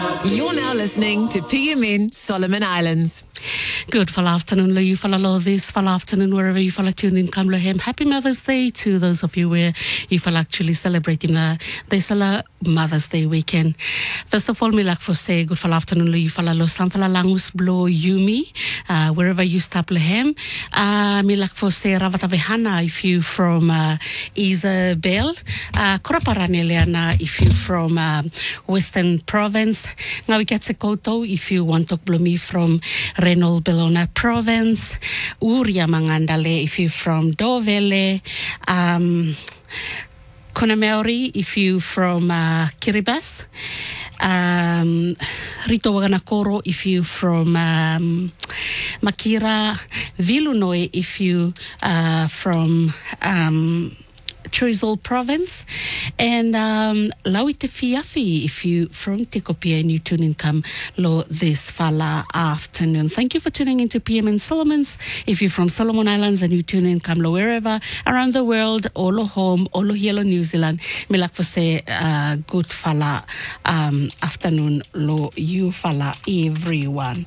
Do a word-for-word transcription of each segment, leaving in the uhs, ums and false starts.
You're now listening to P M N Solomon Islands. Good fall afternoon, lo you fall lo this fall afternoon, wherever you fall tune in, come lo him. Happy Mother's Day to those of you where you fall actually celebrating the this Mother's Day weekend. First of all, me like for say good fall afternoon, lo you fall lo sam fall langus blow Yumi, uh, wherever you stop lo him. Uh, me like for say ravatavehana if you from uh, Isabel, uh, Koraparaneliana if you from uh, Western Province. Now we get to Koto if you want to blow me from Renol Bellona Province, Uria Mangandale if you're from Dovele, um, Konameori if you're from uh, Kiribati, um, Rito Waganakoro if you're from um, Makira, Vilunoi if you are uh, from um, Choiseul Province, and um, Lauite Fiafi if you from Tikopia and you tune in come lo this fala afternoon. Thank you for tuning into P M N Solomons. If you're from Solomon Islands and you tune in come lo wherever around the world, olo home, olo here lo New Zealand, me like for say uh, good fala um, afternoon lo you fala everyone.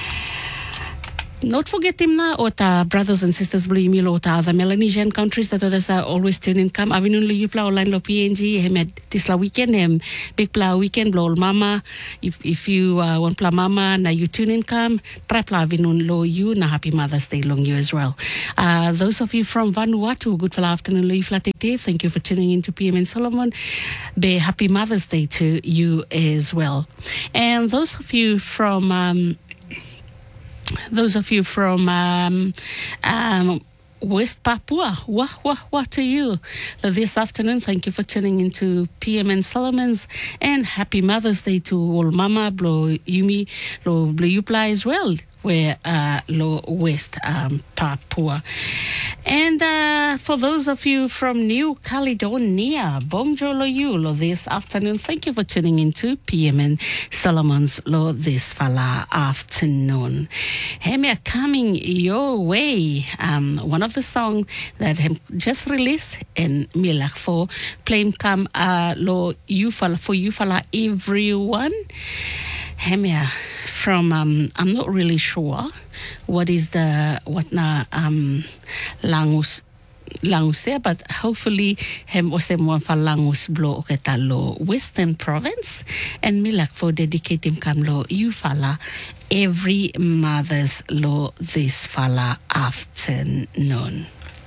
Not forget him na o ta brothers and sisters blue email o ta other Melanesian countries that others are always tuning come. Avinun lo you pla online lo P N G hem at this la weekend hem big pla weekend blow mama. If if you uh, want pla mama na you tune in come try pla avinun lo you na happy Mother's Day long you as well. Uh, those of you from Vanuatu, good fala afternoon lo you fla tete. Thank you for tuning into P M N Solomon. Be happy Mother's Day to you as well. And those of you from um, Those of you from um, um, West Papua, wah, wah, wah to you this afternoon. Thank you for tuning into P M N Solomons, and happy Mother's Day to all Mama, Blo Yumi, Lo Blo Yupla as well, where uh, Lo West um, Papua. And uh, for those of you from New Caledonia, bonjour lo you lo this afternoon. Thank you for tuning into P M N Solomons lo this fala afternoon. Hemi are coming your way. Um, one of the songs that hem just released and me like for playing come uh, lo you fala for you fala everyone. Hemi from um, I'm not really sure what is the what na um langus langus there, but hopefully hem ose mo fa langus blo oketalo Western Province, and me like for dedicating kam lo you fala every Mother's lo this fala afternoon.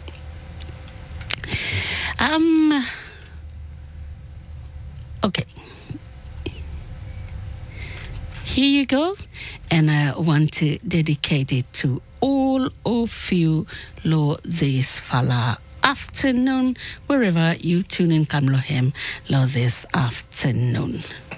Um okay. Here you go, and I want to dedicate it to all of you lo this fala afternoon, wherever you tune in come lo hem lo this afternoon.